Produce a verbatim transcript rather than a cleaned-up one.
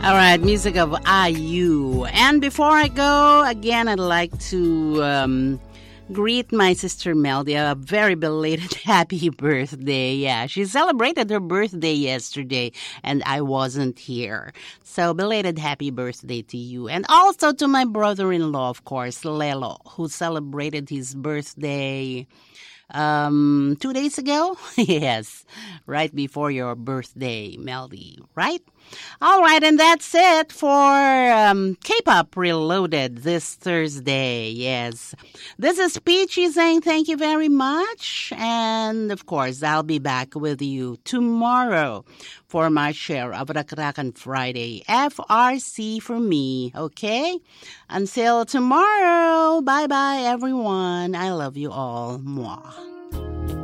All right, music of I U. And before I go, again, I'd like to um, greet my sister Melody. A very belated happy birthday. Yeah, she celebrated her birthday yesterday, and I wasn't here. So, belated happy birthday to you. And also to my brother-in-law, of course, Lelo, who celebrated his birthday um, two days ago. Yes, right before your birthday, Melody, right? All right, and that's it for um, K-Pop Reloaded this Thursday. Yes, this is Peachy saying thank you very much. And, of course, I'll be back with you tomorrow for my share of Rakrakan Friday. F R C for me, okay? Until tomorrow, bye-bye, everyone. I love you all. Mwah.